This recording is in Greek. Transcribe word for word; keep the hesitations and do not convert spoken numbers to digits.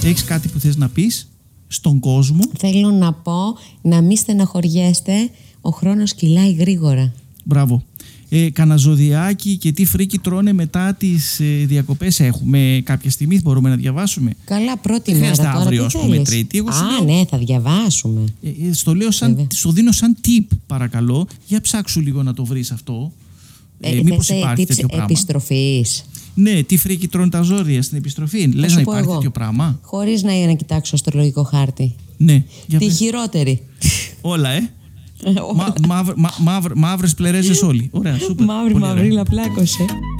Έχεις κάτι που θες να πεις στον κόσμο? Θέλω να πω να μην στεναχωριέστε, ο χρόνος κυλάει γρήγορα. Μπράβο. Ε, κανα ζωδιάκι και τι φρίκι τρώνε μετά τις ε, διακοπές έχουμε κάποια στιγμή, μπορούμε να διαβάσουμε? Καλά, πρώτη Δεν μέρα τώρα, αύριο, τι ας πούμε, θέλεις? Τρίτη. Εγώ σου Α, λέω, ναι, θα διαβάσουμε. ε, στο, λέω σαν, στο δίνω σαν tip, παρακαλώ. Για ψάξου λίγο να το βρεις αυτό. Ε, Ε, μήπως θες, υπάρχει tips τέτοιο πράγμα? επιστροφής. Ναι, τι φρίκι τρώνε τα ζώδια στην επιστροφή. Λες σου να πω υπάρχει εγώ. τέτοιο πράγμα? Χωρίς να, να κοιτάξω αστρολογικό χάρτη. Ναι. Για Τη πες. χειρότερη. Όλα, ε. Μα, μαύρ, μα, μαύρ, μαύρες πλερέζες όλοι. Ωραία, σούπερ. Μαύρη Πολύ ωραία. μαυρίλα πλάκωσε.